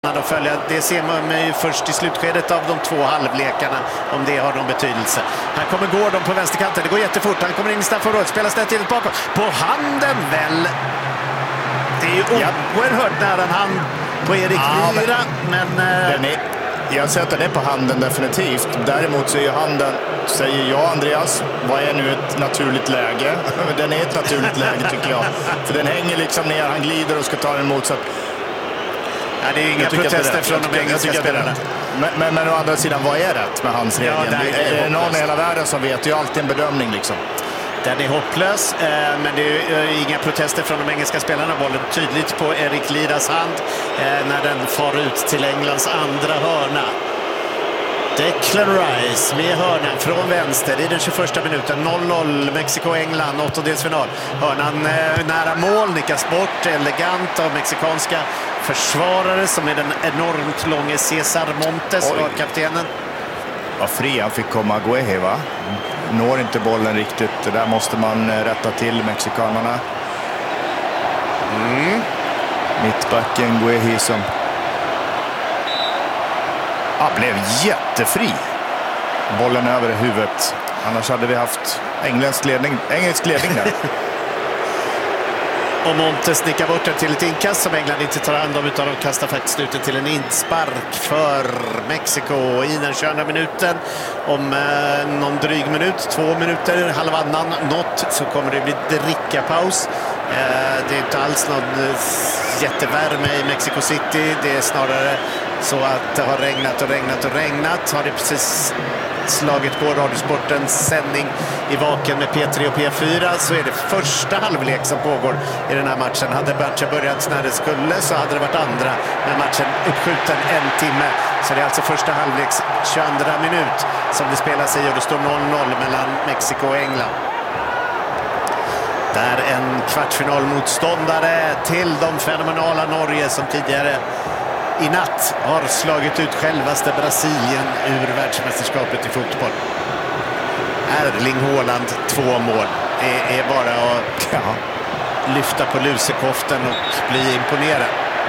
Det ser man ju först i slutskedet av de två halvlekarna, om det har någon betydelse. Här kommer Gordon på vänsterkanten, det går jättefort. Han kommer in i straffområdet, spelar stället bakåt. På handen väl. Det är ju oerhört nära en hand på Erik Myra, men... Jag sätter det på handen definitivt. Däremot så är ju handen, säger jag Andreas, vad är nu ett naturligt läge? Den är ett naturligt läge tycker jag. För den hänger liksom ner, han glider och ska ta den emot. Så att, ja, det är ju inga protester från de engelska spelarna. Men å andra sidan, vad är rätt med hans regel? Ja, är det någon i hela världen som vet? Det är ju alltid en bedömning liksom. Den är hopplös, men det är inga protester från de engelska spelarna. Bollen tydligt på Erik Lidas hand när den far ut till Englands andra hörna. Declan Rice med hörnan från vänster i den 21 minuten. 0-0 Mexiko-England, åttondelsfinal. Hörnan nära mål, nickas bort elegant av mexikanska försvarare som är den enormt långe Cesar Montes, kaptenen. Vad fri han fick komma Guehi, va? Når inte bollen riktigt. Det där måste man rätta till, mexikanerna. Mittbacken Guehi som blev jättefri. Bollen över huvudet. Annars hade vi haft engelsk ledning där. Och Montes nickar bort den till ett inkast som England inte tar hand om, utan de kastar faktiskt ut den till en inspark för Mexiko i den 22 minuten. Om någon dryg minut, 2 minuter, halvannan något, så kommer det bli drickapaus. Det är inte alls någon jättevärme i Mexico City. Det är snarare så att det har regnat. Har det precis slagit på Radiosportens sändning i vaken med P3 och P4, så är det första halvlek som pågår i den här matchen. Hade matchen börjat när det skulle så hade det varit andra, men matchen uppskjuten 1 timme. Så det är alltså första halvleks 22 minut som det spelas i, och det står 0-0 mellan Mexiko och England. Där en kvartsfinalmotståndare till de fenomenala Norge som tidigare i natt har slagit ut självaste Brasilien ur världsmästerskapet i fotboll. Erling Haaland, 2 mål. Det är bara att lyfta på lusekoften och bli imponerad.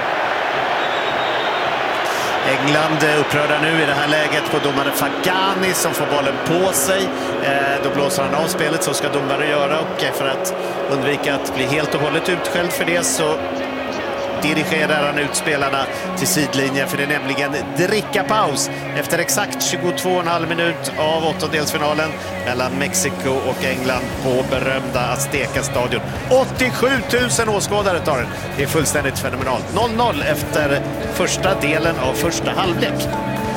England upprörda nu i det här läget på domare Fagani som får bollen på sig. Då blåser han av spelet, så ska domare göra, och för att undvika att bli helt och hållet utskälld för det så dirigerar han ut spelarna till sidlinjen, för det är nämligen drickapaus efter exakt 22,5 minut av åttondelsfinalen mellan Mexiko och England på berömda Azteca-stadion. 87 000 åskådare tar den. Det är fullständigt fenomenalt. 0-0 efter första delen av första halvlek.